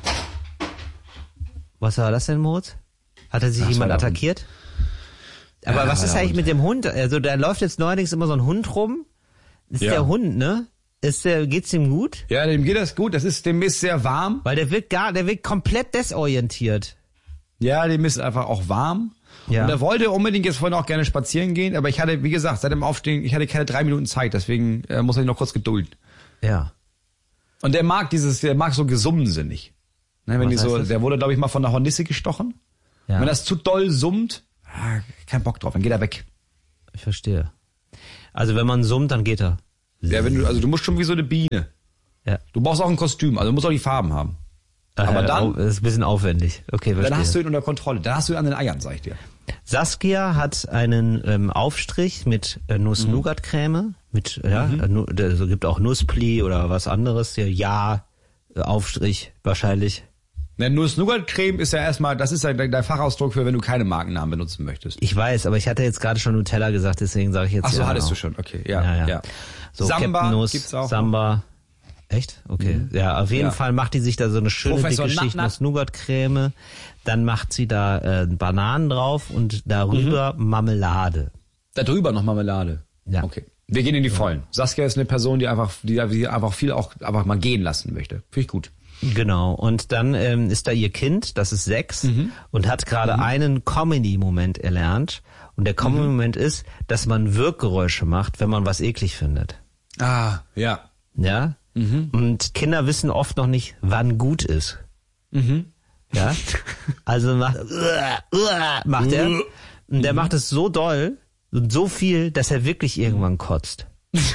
Was war das denn, Moritz? Hat er sich Ach, jemand war der attackiert? Aber Ja, was war ist der eigentlich Hund. mit dem Hund? Also da läuft jetzt neuerdings immer so ein Hund rum. Ist Ja. der Hund, ne? Ist der, geht's ihm gut? Ja, dem geht das gut. Das ist, dem ist sehr warm. Weil der wird gar, der wird komplett desorientiert. Ja, dem ist einfach auch warm. Ja. Und er wollte unbedingt jetzt vorhin auch gerne spazieren gehen, aber ich hatte, wie gesagt, seit dem Aufstehen, ich hatte keine drei Minuten Zeit, deswegen äh, muss er sich noch kurz gedulden. Ja. Und der mag dieses, der mag so Gesummse nicht. Ne, wenn Was die so, heißt das? der wurde, glaube ich, mal von der Hornisse gestochen. Ja. Wenn das zu doll summt, ah, kein Bock drauf, dann geht er weg. Ich verstehe. Also wenn man summt, dann geht er. Ja, wenn du, also du musst schon wie so eine Biene. Ja. Du brauchst auch ein Kostüm, also du musst auch die Farben haben. Aber Äh, dann- Das ist ein bisschen aufwendig. Okay, verstehe. Dann hast du ihn unter Kontrolle. Dann hast du ihn an den Eiern, sag ich dir. Saskia hat einen ähm, Aufstrich mit äh, Nuss-Nougat-Creme, mit, ja, Mhm. äh, nu- also gibt auch Nusspli oder was anderes, ja, ja äh, Aufstrich wahrscheinlich. Ne, Nuss-Nougat-Creme ist ja erstmal, das ist ja der, der Fachausdruck für, wenn du keine Markennamen benutzen möchtest. Ich weiß, aber ich hatte jetzt gerade schon Nutella gesagt, deswegen sage ich jetzt Ach so, ja hattest auch. du schon, okay, ja, Ja, ja. ja. So, Samba Captain Nuss, gibt's auch. Samba. Echt? Okay. Ja, auf jeden Ja. Fall macht die sich da so eine schöne Professor dicke Schicht Nat Nat. Nuss-Nougat-Creme. Dann macht sie da äh, Bananen drauf und darüber Mhm. Marmelade. Da drüber noch Marmelade. Ja. Okay. Wir gehen in die Vollen. Saskia ist eine Person, die einfach, die, die einfach viel auch einfach mal gehen lassen möchte. Finde ich gut. Genau. Und dann ähm, ist da ihr Kind, das ist sechs, Mhm. und hat gerade einen Comedy-Moment erlernt. Und der Comedy-Moment ist, dass man Wirkgeräusche macht, wenn man was eklig findet. Ah, ja. Ja? Mhm. Und Kinder wissen oft noch nicht, wann gut ist. Mhm. Ja? Also macht, macht er. Und der macht es so doll und so viel, dass er wirklich irgendwann kotzt.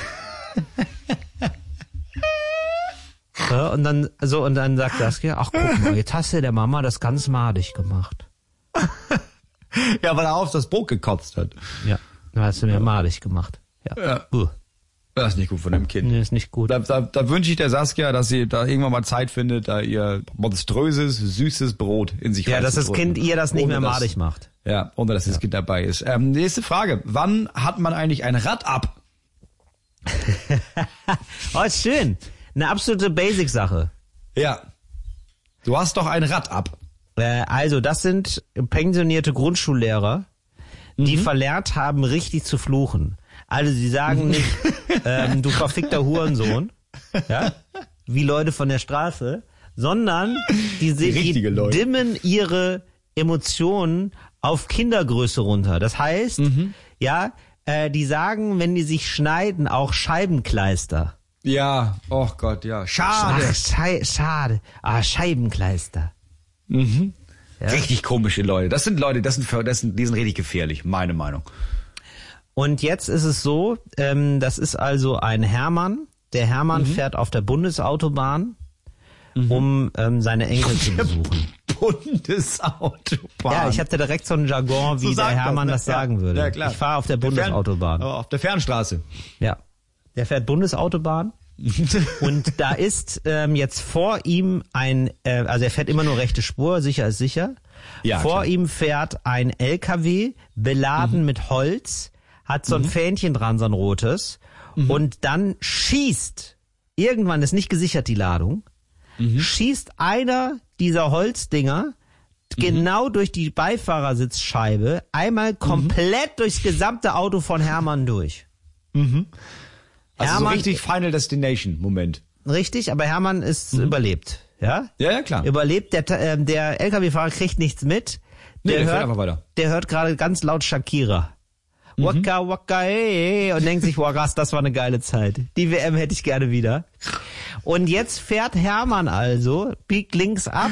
Ja, und dann, so, und dann sagt Saskia, ach guck mal, jetzt hast du der Mama das ganz madig gemacht. Ja, weil er auf das Brot gekotzt hat. Ja, dann hast du mir madig gemacht. Ja. Ja. Uh, Das ist nicht gut von dem Kind. nee, ist nicht gut. Da, da, da wünsche ich der Saskia, dass sie da irgendwann mal Zeit findet, da ihr monströses, süßes Brot in sich Ja, dass das reinzudrücken. Kind ihr das nicht Ohne mehr dass- madig macht. Ja, ohne dass das Kind dabei ist. Ähm, nächste Frage. Wann hat man eigentlich ein Rad ab? Oh, ist schön. Eine absolute Basic-Sache. Ja. Du hast doch ein Rad ab. Äh, also, das sind pensionierte Grundschullehrer, die Mhm. verlernt haben, richtig zu fluchen. Also, sie sagen nicht, ähm, du verfickter Hurensohn, ja, wie Leute von der Straße, sondern die, se- die richtige Leute. dimmen ihre Emotionen auf Kindergröße runter. Das heißt, Mhm. ja, äh, die sagen, wenn die sich schneiden, auch Scheibenkleister. Ja, oh Gott, ja. Schade. Ach, schei schade. Ah, Scheibenkleister. Mhm. Ja. Richtig komische Leute. Das sind Leute, das sind, für- das sind, die sind richtig gefährlich, meine Meinung. Und jetzt ist es so, ähm, das ist also ein Hermann. Der Hermann fährt auf der Bundesautobahn, um ähm, seine Enkel zu besuchen. Bundesautobahn. Ja, ich hatte direkt so einen Jargon, wie So der sagt Hermann ne? das sagen ja. würde. Ja, klar. Ich fahre auf der Fern- Bundesautobahn. aber auf der Fernstraße. Ja. Der fährt Bundesautobahn Und da ist ähm, jetzt vor ihm ein, äh, also er fährt immer nur rechte Spur, sicher ist sicher. Ja, vor klar. ihm fährt ein L K W, beladen mhm. mit Holz, hat so ein mhm. Fähnchen dran, so ein rotes. Mhm. Und dann schießt, irgendwann ist nicht gesichert die Ladung, mhm. schießt einer dieser Holzdinger mhm. genau durch die Beifahrersitzscheibe, einmal komplett mhm. durchs gesamte Auto von Hermann durch. Mhm. Also Hermann, so richtig Final Destination Moment. Richtig, aber Hermann ist mhm. überlebt. Ja? Ja, ja, klar. Überlebt, der, äh, der L K W-Fahrer kriegt nichts mit. Nee, Der, der fährt hört, einfach weiter. der hört gerade ganz laut Shakira. Mhm. Waka waka hey, und denkt sich, wow, krass, das war eine geile Zeit. Die W M hätte ich gerne wieder. Und jetzt fährt Hermann also, biegt links ab,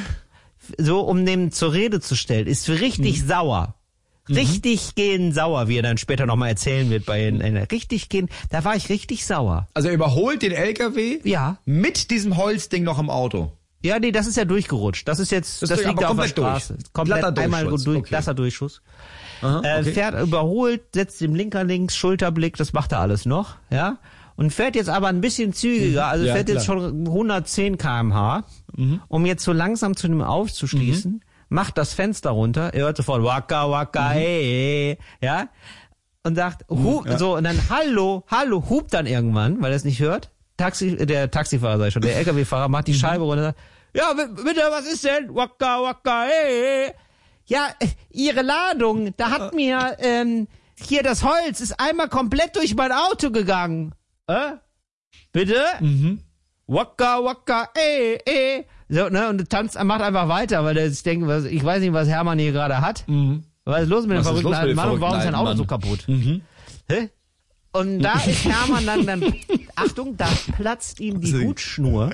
so um dem zur Rede zu stellen, ist richtig mhm. sauer. Richtig mhm. gehen sauer, wie er dann später nochmal erzählen wird bei den, richtig gehen, da war ich richtig sauer. Also er überholt den L K W Ja. mit diesem Holzding noch im Auto. Ja, nee, das ist ja durchgerutscht. Das ist jetzt, das, das liegt da auf der komplett Straße. Durch. Komplett Glatter einmal Durchschuss. durch, Okay. glasser Durchschuss. Aha, okay. Äh, fährt überholt, setzt den Blinker links, Schulterblick, das macht er alles noch, ja. Und fährt jetzt aber ein bisschen zügiger, also ja, fährt jetzt klar. schon hundertzehn Kilometer pro Stunde, mhm. um jetzt so langsam zu dem aufzuschließen, mhm. macht das Fenster runter, er hört sofort waka waka, mhm. hey, ja. Und sagt, hu, ja. so, und dann hallo, hallo, hupt dann irgendwann, weil er es nicht hört. Taxi, der Taxifahrer sei schon, der L K W-Fahrer macht die mhm. Scheibe runter, sagt, ja, bitte, was ist denn? Waka, waka, hey. Ja, Ihre Ladung, da hat mir ähm, hier das Holz ist einmal komplett durch mein Auto gegangen. Äh? Bitte? Mhm. Waka, waka, ey, ey. So, ne, und tanzt, macht einfach weiter, weil der sich denkt, was, ich weiß nicht, was Hermann hier gerade hat. Mhm. Was ist los mit dem was verrückten alten Mann und warum ist sein Auto Mann? so kaputt? Mhm. Hä? Und da ist Hermann dann, dann, Achtung, da platzt ihm die Hutschnur.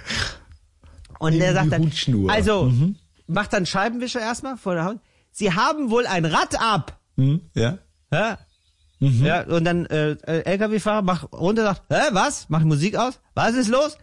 Und der sagt dann, Hutschnur. also, mhm. macht dann Scheibenwischer erstmal vor der Haut. Sie haben wohl ein Rad ab. Mhm. Ja. Ja. Mhm. Ja, und dann äh, L K W-Fahrer macht runter, sagt, hä, was? Macht Musik aus? Was ist los?